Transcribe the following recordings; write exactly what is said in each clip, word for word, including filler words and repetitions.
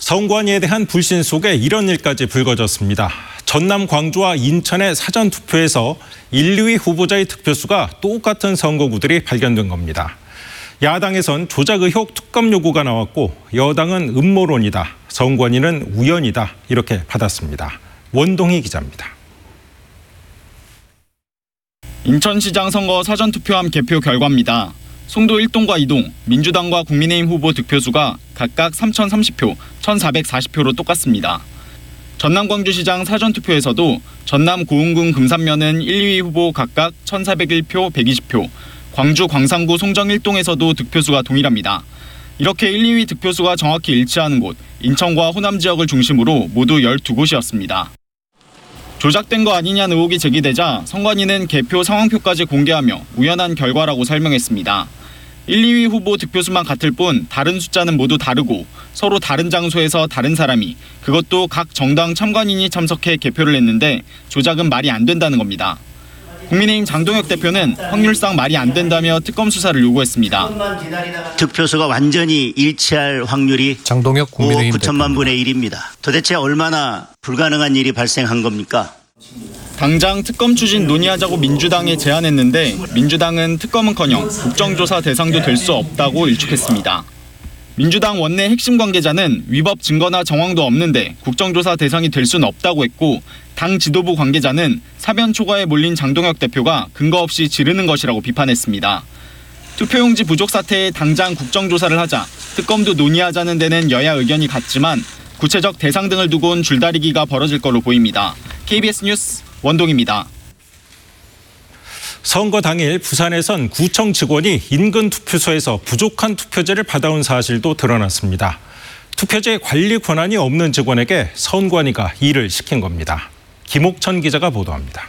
선관위에 대한 불신 속에 이런 일까지 불거졌습니다. 전남 광주와 인천의 사전투표에서 일, 이 위 후보자의 득표수가 똑같은 선거구들이 발견된 겁니다. 야당에선 조작 의혹 특검 요구가 나왔고 여당은 음모론이다, 선관위는 우연이다 이렇게 받았습니다. 원동희 기자입니다. 인천시장 선거 사전투표함 개표 결과입니다. 송도 일 동과 이 동, 민주당과 국민의힘 후보 득표수가 각각 삼천삼십 표, 천사백사십 표로 똑같습니다. 전남 광주시장 사전투표에서도 전남 고흥군 금산면은 일, 이 위 후보 각각 천사백일 표, 백이십 표, 광주 광산구 송정 일 동에서도 득표수가 동일합니다. 이렇게 일, 이 위 득표수가 정확히 일치하는 곳, 인천과 호남 지역을 중심으로 모두 열두 곳이었습니다. 조작된 거 아니냐는 의혹이 제기되자 선관위는 개표 상황표까지 공개하며 우연한 결과라고 설명했습니다. 일, 이 위 후보 득표수만 같을 뿐 다른 숫자는 모두 다르고 서로 다른 장소에서 다른 사람이, 그것도 각 정당 참관인이 참석해 개표를 했는데 조작은 말이 안 된다는 겁니다. 국민의힘 장동혁 대표는 확률상 말이 안 된다며 특검 수사를 요구했습니다. 득표수가 완전히 일치할 확률이 장동혁 국민의힘 오억 구천만 분의 일입니다. 도대체 얼마나 불가능한 일이 발생한 겁니까? 당장 특검 추진 논의하자고 민주당에 제안했는데 민주당은 특검은커녕 국정조사 대상도 될 수 없다고 일축했습니다. 민주당 원내 핵심 관계자는 위법 증거나 정황도 없는데 국정조사 대상이 될 수는 없다고 했고, 당 지도부 관계자는 사변 초과에 몰린 장동혁 대표가 근거 없이 지르는 것이라고 비판했습니다. 투표용지 부족 사태에 당장 국정조사를 하자, 특검도 논의하자는 데는 여야 의견이 같지만 구체적 대상 등을 두고는 줄다리기가 벌어질 걸로 보입니다. 케이비에스 뉴스 원동입니다. 선거 당일 부산에선 구청 직원이 인근 투표소에서 부족한 투표지를 받아온 사실도 드러났습니다. 투표지 관리 권한이 없는 직원에게 선관위가 일을 시킨 겁니다. 김옥천 기자가 보도합니다.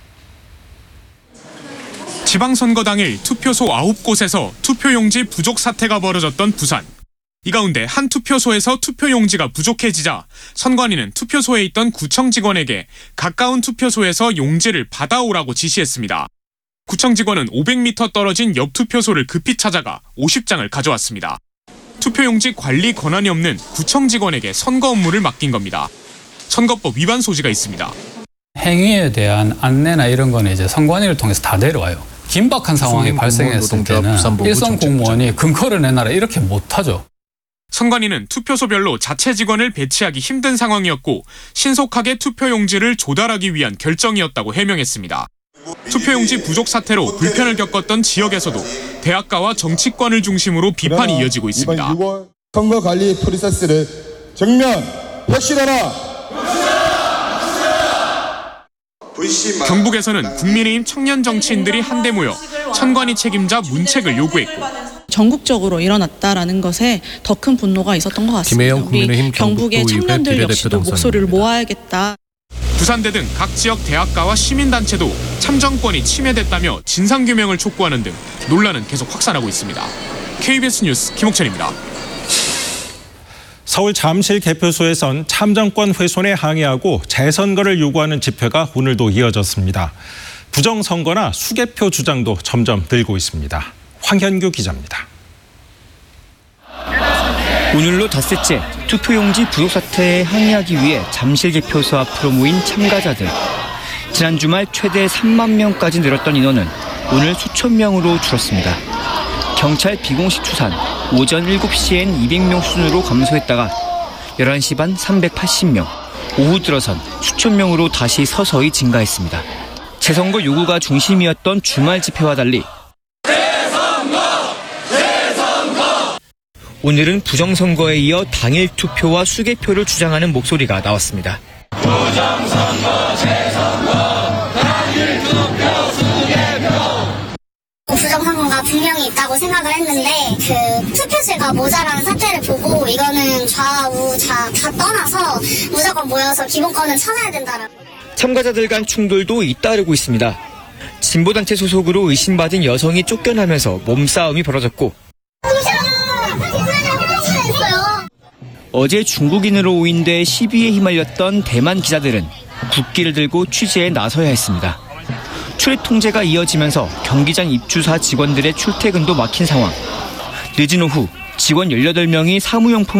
지방선거 당일 투표소 아홉 곳에서 투표용지 부족 사태가 벌어졌던 부산. 이 가운데 한 투표소에서 투표용지가 부족해지자 선관위는 투표소에 있던 구청 직원에게 가까운 투표소에서 용지를 받아오라고 지시했습니다. 구청 직원은 오백 미터 떨어진 옆 투표소를 급히 찾아가 오십 장을 가져왔습니다. 투표용지 관리 권한이 없는 구청 직원에게 선거 업무를 맡긴 겁니다. 선거법 위반 소지가 있습니다. 행위에 대한 안내나 이런 거는 이제 선관위를 통해서 다 내려와요. 긴박한 상황이 발생했을 때는 일선 공무원이 근거를 내놔라 이렇게 못하죠. 선관위는 투표소별로 자체 직원을 배치하기 힘든 상황이었고 신속하게 투표용지를 조달하기 위한 결정이었다고 해명했습니다. 투표용지 부족 사태로 불편을 겪었던 지역에서도 대학가와 정치권을 중심으로 비판이 이어지고 있습니다. 이번 유월 선거관리 프로세스를 정면 혁신하라! 경북에서는 국민의힘 청년 정치인들이 한데 모여 선관위 책임자 문책을 요구했고, 전국적으로 일어났다라는 것에 더 큰 분노가 있었던 것 같습니다. 우리 경북의 청년들 역시도 목소리를 모아야겠다. 부산대 등 각 지역 대학가와 시민단체도 참정권이 침해됐다며 진상규명을 촉구하는 등 논란은 계속 확산하고 있습니다. 케이비에스 뉴스 김옥천입니다. 서울 잠실 개표소에선 참정권 훼손에 항의하고 재선거를 요구하는 집회가 오늘도 이어졌습니다. 부정선거나 수개표 주장도 점점 늘고 있습니다. 황현규 기자입니다. 오늘로 닷새째 투표용지 부족 사태에 항의하기 위해 잠실 개표소 앞으로 모인 참가자들. 지난 주말 최대 삼만 명까지 늘었던 인원은 오늘 수천 명으로 줄었습니다. 경찰 비공식 추산 오전 일곱 시엔 이백 명 수준으로 감소했다가 열한 시 반 삼백팔십 명, 오후 들어선 수천 명으로 다시 서서히 증가했습니다. 재선거 요구가 중심이었던 주말 집회와 달리 오늘은 부정선거에 이어 당일 투표와 수개표를 주장하는 목소리가 나왔습니다. 부정선거, 재선거, 당일 투표, 수개표. 부정선거가 분명히 있다고 생각을 했는데 그 투표지가 모자라는 사태를 보고 이거는 좌우 자, 다 떠나서 무조건 모여서 기본권을 찾아야 된다라고. 참가자들 간 충돌도 잇따르고 있습니다. 진보단체 소속으로 의심받은 여성이 쫓겨나면서 몸싸움이 벌어졌고, 어제 중국인으로 오인돼 시비에 휘말렸던 대만 기자들은 국기를 들고 취재에 나서야 했습니다. 출입 통제가 이어지면서 경기장 입주사 직원들의 출퇴근도 막힌 상황. 늦은 오후 직원 열여덟 명이 사무용품